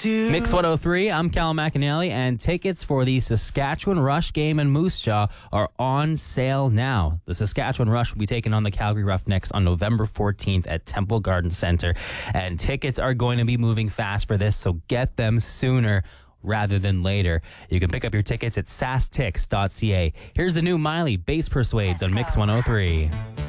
Mix 103, I'm Cal McAnally, and tickets for the Saskatchewan Rush game in Moose Jaw are on sale now. The Saskatchewan Rush will be taking on the Calgary Roughnecks on November 14th at Temple Garden Centre, and tickets are going to be moving fast for this, so get them sooner rather than later. You can pick up your tickets at sastix.ca. Here's the new Miley Bass Persuades on Mix 103.